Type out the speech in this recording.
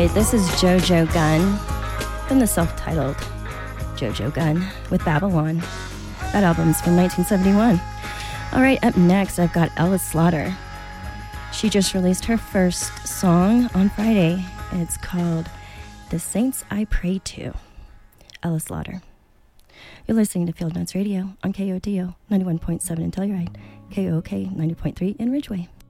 right, this is JoJo Gunn from the self-titled JoJo Gunn with Babylon. That album's from 1971. All right, up next, I've got Ella Slaughter. She just released her first song on Friday. It's called The Saints I Pray To. Ella Slaughter. You're listening to Field Notes Radio on KOTO 91.7 in Telluride, KOK 90.3 in Ridgeway.